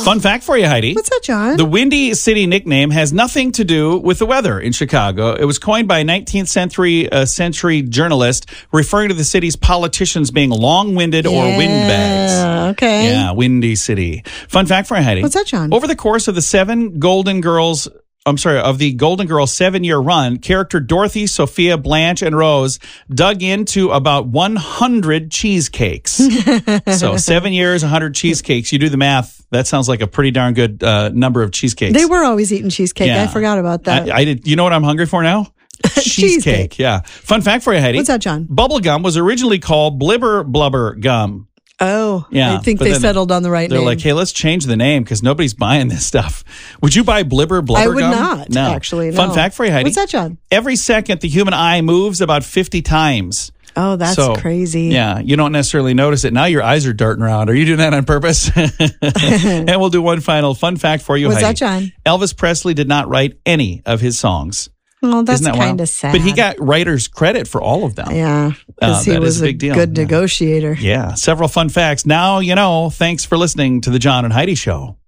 Fun fact for you, Heidi. What's that, John? The Windy City nickname has nothing to do with the weather in Chicago. It was coined by a 19th century journalist referring to the city's politicians being long-winded or windbags. Okay. Yeah, Windy City. Fun fact for you, Heidi. What's that, John? Over the course of the Golden Girls 7-year run, character Dorothy, Sophia, Blanche, and Rose dug into about 100 cheesecakes. So 7 years, 100 cheesecakes. You do the math. That sounds like a pretty darn good number of cheesecakes. They were always eating cheesecake. Yeah. I forgot about that. I did. You know what I'm hungry for now? Cheesecake. Yeah. Fun fact for you, Heidi. What's that, John? Bubble gum was originally called Blibber Blubber gum. Oh, Yeah, I think but they then settled on the right They're name. like, hey, let's change the name because nobody's buying this stuff. Would you buy Blibber Blubber I would gum? not, No. actually, no. Fun fact for you, Heidi. What's that, John? Every second, the human eye moves about 50 times. Oh, that's So, crazy. Yeah, you don't necessarily notice it. Now your eyes are darting around. Are you doing that on purpose? And we'll do one final fun fact for you, What's Heidi. that, John? Elvis Presley did not write any of his songs. Well, that's Isn't that kind wild? of sad. But he got writer's credit for all of them. Yeah, because he that was is a big deal. good Yeah. negotiator. Yeah, several fun facts. Now you know. Thanks for listening to the John and Heidi Show.